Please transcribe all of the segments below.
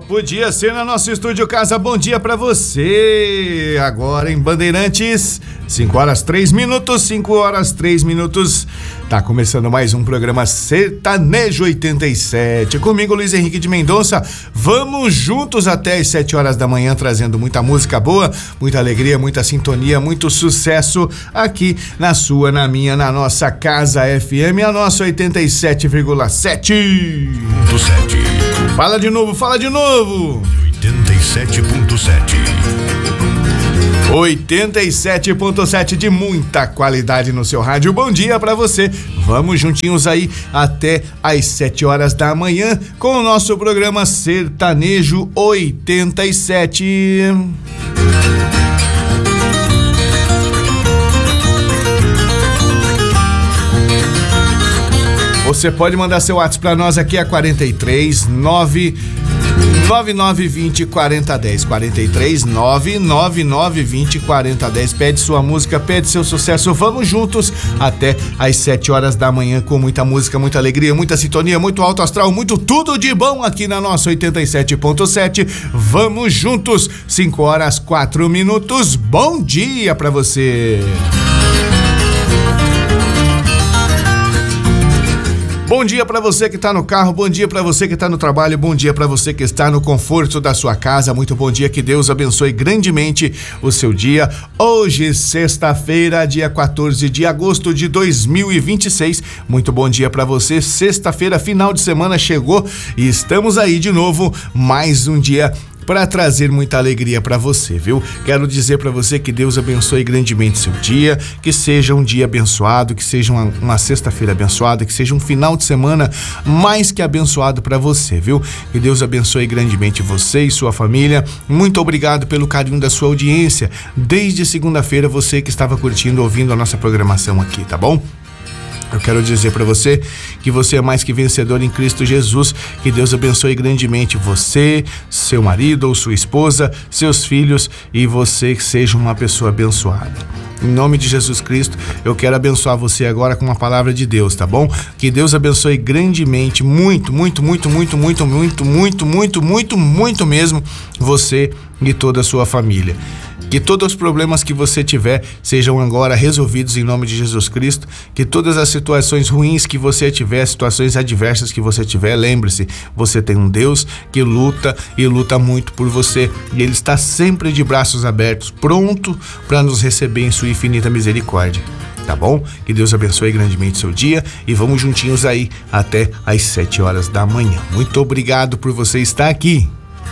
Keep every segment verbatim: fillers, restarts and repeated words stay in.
Podia ser no nosso estúdio Casa. Bom dia pra você. Agora em Bandeirantes, cinco horas três minutos, cinco horas três minutos. Tá começando mais um programa Sertanejo oitenta e sete. Comigo, Luiz Henrique de Mendonça. Vamos juntos até as sete horas da manhã, trazendo muita música boa, muita alegria, muita sintonia, muito sucesso aqui na sua, na minha, na nossa Casa F M, a nossa oitenta e sete vírgula sete. Fala de novo, fala de novo. oitenta e sete ponto sete. oitenta e sete ponto sete de muita qualidade no seu rádio. Bom dia pra você. Vamos juntinhos aí até às sete horas da manhã com o nosso programa Sertanejo oitenta e sete. Você pode mandar seu WhatsApp pra nós aqui a quarenta e três nove nove nove vinte quarenta dez, quarenta e três nove nove nove vinte quarenta dez. Pede sua música, pede seu sucesso. Vamos juntos até às sete horas da manhã com muita música, muita alegria, muita sintonia, muito alto astral, muito tudo de bom aqui na nossa oitenta e sete ponto sete. Vamos juntos, cinco horas quatro minutos. Bom dia pra você. Bom dia para você que está no carro, bom dia para você que está no trabalho, bom dia para você que está no conforto da sua casa. Muito bom dia, que Deus abençoe grandemente o seu dia. Hoje, sexta-feira, dia quatorze de agosto de dois mil e vinte e seis. Muito bom dia para você. Sexta-feira, final de semana chegou e estamos aí de novo, mais um dia para trazer muita alegria para você, viu? Quero dizer para você que Deus abençoe grandemente seu dia, que seja um dia abençoado, que seja uma, uma sexta-feira abençoada, que seja um final de semana mais que abençoado para você, viu? Que Deus abençoe grandemente você e sua família. Muito obrigado pelo carinho da sua audiência. Desde segunda-feira, você que estava curtindo, ouvindo a nossa programação aqui, tá bom? Eu quero dizer para você que você é mais que vencedor em Cristo Jesus, que Deus abençoe grandemente você, seu marido ou sua esposa, seus filhos, e você que seja uma pessoa abençoada. Em nome de Jesus Cristo, eu quero abençoar você agora com uma palavra de Deus, tá bom? Que Deus abençoe grandemente, muito, muito, muito, muito, muito, muito, muito, muito, muito, muito mesmo, você e toda a sua família. Que todos os problemas que você tiver sejam agora resolvidos em nome de Jesus Cristo. Que todas as situações ruins que você tiver, situações adversas que você tiver, lembre-se, você tem um Deus que luta e luta muito por você. E Ele está sempre de braços abertos, pronto para nos receber em sua infinita misericórdia. Tá bom? Que Deus abençoe grandemente seu dia e vamos juntinhos aí até às sete horas da manhã. Muito obrigado por você estar aqui.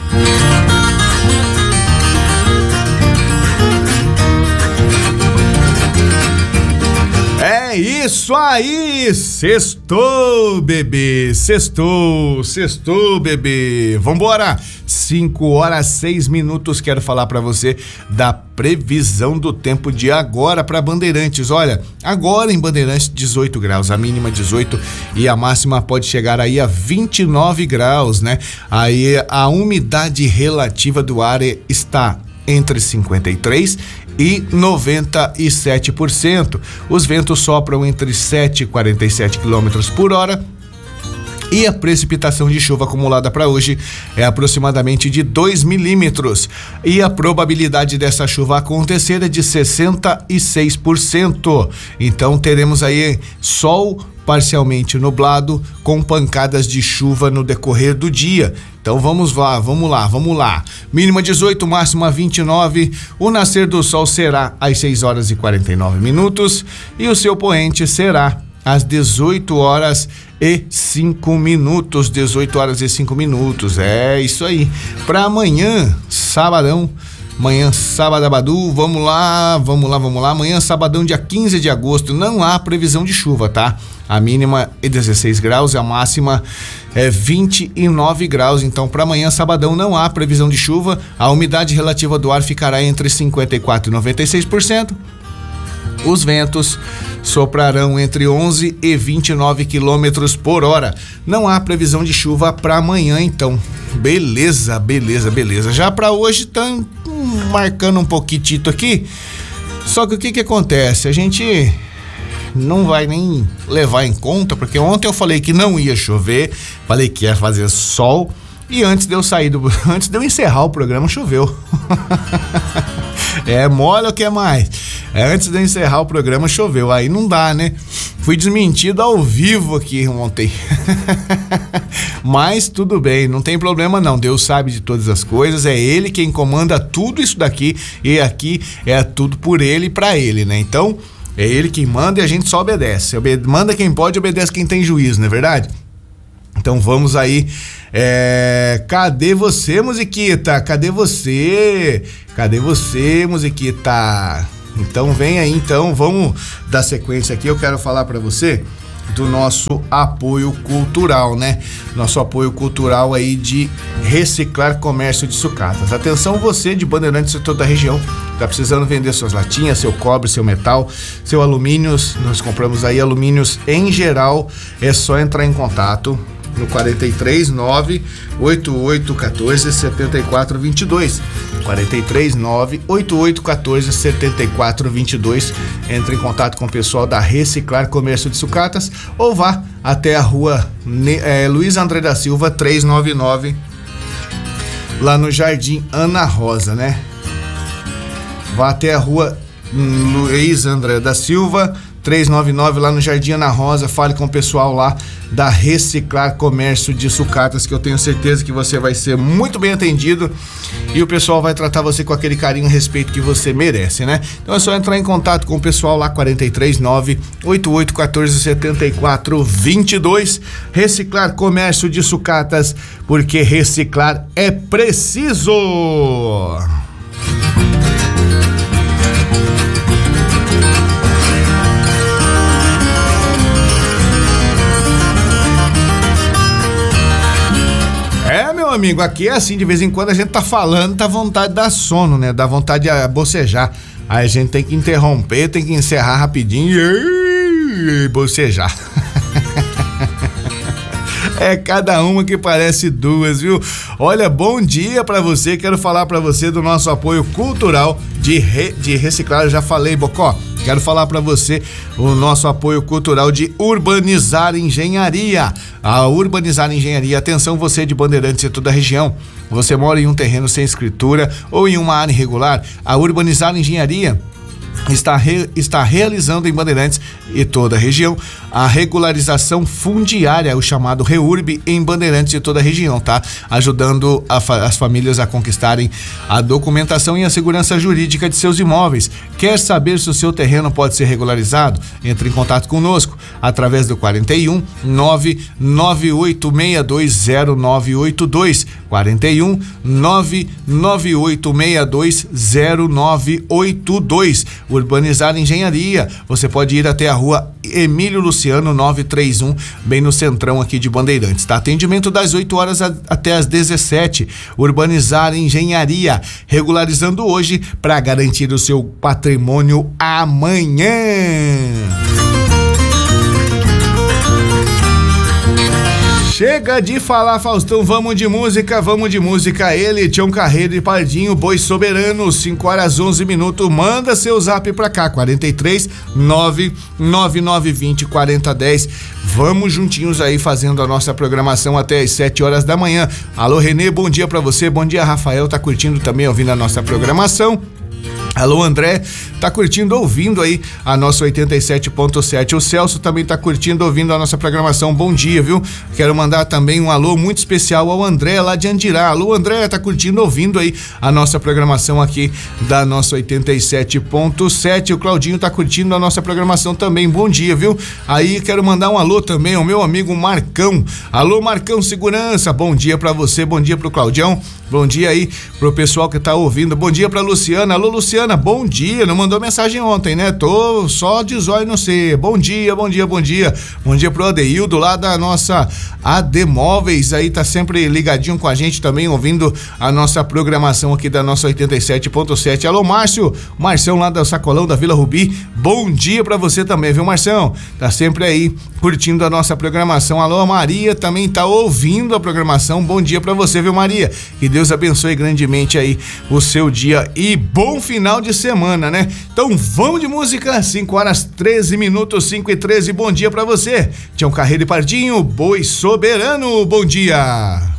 É isso aí, sextou, bebê, sextou, sextou, bebê. Vambora, cinco horas seis minutos, quero falar pra você da previsão do tempo de agora pra Bandeirantes. Olha, agora em Bandeirantes dezoito graus, a mínima dezoito e a máxima pode chegar aí a vinte e nove graus, né? Aí a umidade relativa do ar está entre cinquenta e três e noventa e sete por cento. Os ventos sopram entre sete e quarenta e sete quilômetros por hora. E a precipitação de chuva acumulada para hoje é aproximadamente de dois milímetros. E a probabilidade dessa chuva acontecer é de sessenta e seis por cento. Então teremos aí sol parcialmente nublado com pancadas de chuva no decorrer do dia. Então vamos lá, vamos lá, vamos lá. Mínima dezoito, máxima vinte e nove. O nascer do sol será às seis horas e quarenta e nove minutos e o seu poente será às dezoito horas e cinco minutos. dezoito horas e cinco minutos. É isso aí. Para amanhã, sabadão. Amanhã, sábado, vamos lá, vamos lá, vamos lá. Amanhã, sabadão, dia quinze de agosto, não há previsão de chuva, tá? A mínima é dezesseis graus e a máxima é vinte e nove graus. Então, para amanhã, sabadão, não há previsão de chuva. A umidade relativa do ar ficará entre cinquenta e quatro por cento e noventa e seis por cento. Os ventos soprarão entre onze e vinte e nove quilômetros por hora. Não há previsão de chuva para amanhã, então. Beleza, beleza, beleza. Já para hoje tá hum, marcando um pouquitito aqui. Só que o que que acontece? A gente não vai nem levar em conta, porque ontem eu falei que não ia chover, falei que ia fazer sol E antes de eu sair do, antes de eu encerrar o programa, choveu. É, molha o que mais? É, antes de eu encerrar o programa, choveu. Aí não dá, né? Fui desmentido ao vivo aqui ontem. Mas tudo bem, não tem problema não. Deus sabe de todas as coisas, é Ele quem comanda tudo isso daqui. E aqui é tudo por Ele e pra Ele, né? Então, é Ele quem manda e a gente só obedece. Obede- manda quem pode, obedece quem tem juízo, não é verdade? Então vamos aí, é... cadê você, musiquita? Cadê você? Cadê você, musiquita? Então vem aí, então, vamos dar sequência aqui, eu quero falar pra você do nosso apoio cultural, né? Nosso apoio cultural aí de Reciclar Comércio de Sucatas. Atenção você de Bandeirantes e toda a região, tá precisando vender suas latinhas, seu cobre, seu metal, seu alumínios, nós compramos aí alumínios em geral, é só entrar em contato no quarenta e três, nove, oito oito um quatro, sete quatro dois dois. quarenta e três, nove, oito oito um quatro, sete quatro dois dois. Entre em contato com o pessoal da Reciclar Comércio de Sucatas ou vá até a rua é, Luiz André da Silva, trezentos e noventa e nove, lá no Jardim Ana Rosa, né? Vá até a rua Luiz André da Silva, trezentos e noventa e nove, lá no Jardim Ana Rosa. Fale com o pessoal lá da Reciclar Comércio de Sucatas, que eu tenho certeza que você vai ser muito bem atendido e o pessoal vai tratar você com aquele carinho e respeito que você merece, né? Então é só entrar em contato com o pessoal lá, quarenta e três, nove, oito oito um quatro, sete quatro dois dois. Reciclar Comércio de Sucatas, porque reciclar é preciso! É, meu amigo, aqui é assim, de vez em quando a gente tá falando, dá vontade de dar sono, né? Dá vontade de bocejar. Aí a gente tem que interromper, tem que encerrar rapidinho e bocejar. É cada uma que parece duas, viu? Olha, bom dia pra você, quero falar pra você do nosso apoio cultural de, re, de reciclar, eu já falei, Bocó. Quero falar para você o nosso apoio cultural de Urbanizar Engenharia. A Urbanizar Engenharia, atenção você de Bandeirantes e toda a região. Você mora em um terreno sem escritura ou em uma área irregular? A Urbanizar Engenharia está, re, está realizando em Bandeirantes e toda a região a regularização fundiária, o chamado REURB, em Bandeirantes e toda a região, tá? Ajudando a fa- as famílias a conquistarem a documentação e a segurança jurídica de seus imóveis. Quer saber se o seu terreno pode ser regularizado? Entre em contato conosco através do quarenta e um, nove nove oito seis dois zero nove oito dois, quarenta e um, nove nove oito seis dois zero nove oito dois. Urbanizar Engenharia, você pode ir até a rua Emílio Luciano novecentos e trinta e um, bem no centrão aqui de Bandeirantes, tá? Atendimento das oito horas a, até as dezessete. Urbanizar Engenharia, regularizando hoje para garantir o seu patrimônio amanhã. Chega de falar, Faustão, vamos de música, vamos de música. Ele, Tião Carreiro e Pardinho, Boi Soberano, cinco horas onze minutos. Manda seu zap pra cá, quarenta e três, nove nove nove vinte, quarenta dez. Vamos juntinhos aí fazendo a nossa programação até as sete horas da manhã. Alô, Renê, bom dia pra você. Bom dia, Rafael, tá curtindo também, ouvindo a nossa programação. Alô, André, tá curtindo, ouvindo aí a nossa oitenta e sete ponto sete. O Celso também tá curtindo, ouvindo a nossa programação. Bom dia, viu? Quero mandar também um alô muito especial ao André lá de Andirá. Alô, André, tá curtindo, ouvindo aí a nossa programação aqui da nossa oitenta e sete ponto sete. O Claudinho tá curtindo a nossa programação também. Bom dia, viu? Aí quero mandar um alô também ao meu amigo Marcão. Alô, Marcão Segurança. Bom dia pra você, bom dia pro Claudião. Bom dia aí pro pessoal que tá ouvindo. Bom dia pra Luciana. Alô, Luciana, bom dia. Não mandou mensagem ontem, né? Tô só de zóio no C. Bom dia, bom dia, bom dia. Bom dia pro Adeildo lá da nossa A D Móveis. Aí tá sempre ligadinho com a gente também, ouvindo a nossa programação aqui da nossa oitenta e sete ponto sete. Alô, Márcio. Marcião lá do Sacolão da Vila Rubi. Bom dia pra você também, viu, Marcião? Tá sempre aí curtindo a nossa programação. Alô, Maria também tá ouvindo a programação. Bom dia pra você, viu, Maria? Que Deus abençoe grandemente aí o seu dia e bom final de semana, né? Então vamos de música, cinco horas treze minutos, cinco e treze. Bom dia pra você. Tião Carreiro e Pardinho, Boi Soberano. Bom dia.